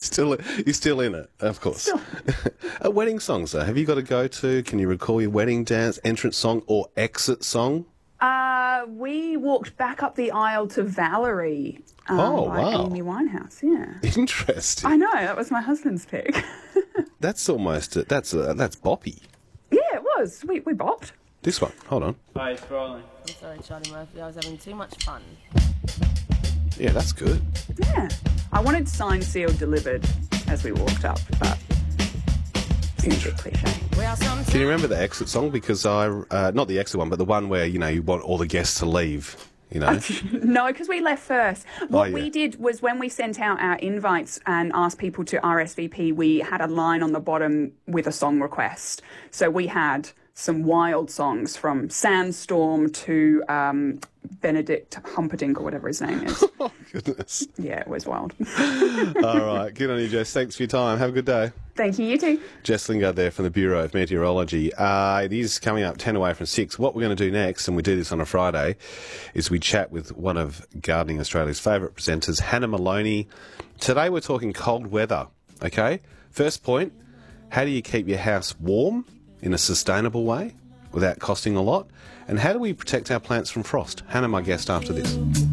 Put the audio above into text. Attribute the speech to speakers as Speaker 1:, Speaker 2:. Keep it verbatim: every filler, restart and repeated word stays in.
Speaker 1: still, you're still in it, of course.
Speaker 2: Still.
Speaker 1: uh, wedding songs, though. Have you got a go-to? Can you recall your wedding dance, entrance song, or exit song?
Speaker 2: Uh, we walked back up the aisle to Valerie um,
Speaker 1: Oh,
Speaker 2: by
Speaker 1: wow.
Speaker 2: Amy Winehouse, yeah.
Speaker 1: Interesting.
Speaker 2: I know, that was my husband's pick.
Speaker 1: That's almost, uh, that's uh, that's boppy.
Speaker 2: Yeah, it was. We, we bopped.
Speaker 1: This one, hold on.
Speaker 3: Hi, it's rolling.
Speaker 4: I'm sorry, Charlie Murphy. I was having too much fun.
Speaker 1: Yeah, that's good.
Speaker 2: Yeah. I wanted signed, sealed, delivered as we walked up, but seems a bit cliche.
Speaker 4: We are sometimes...
Speaker 1: Can you remember the exit song? Because I, uh, not the exit one, but the one where, you know, you want all the guests to leave, you know?
Speaker 2: No, because we left first. What
Speaker 1: Oh, yeah.
Speaker 2: we did was when we sent out our invites and asked people to R S V P, we had a line on the bottom with a song request. So we had some wild songs from Sandstorm to um, Benedict Humperdinck or whatever his name is.
Speaker 1: Oh, goodness.
Speaker 2: Yeah, it was wild.
Speaker 1: All right, good on you, Jess. Thanks for your time. Have a good day.
Speaker 2: Thank you, you too.
Speaker 1: Jess Lingard there from the Bureau of Meteorology. Uh, it is coming up ten away from six. What we're going to do next, and we do this on a Friday, is we chat with one of Gardening Australia's favourite presenters, Hannah Maloney. Today we're talking cold weather, okay? First point, how do you keep your house warm in a sustainable way without costing a lot? And how do we protect our plants from frost? Hannah, my guest after this.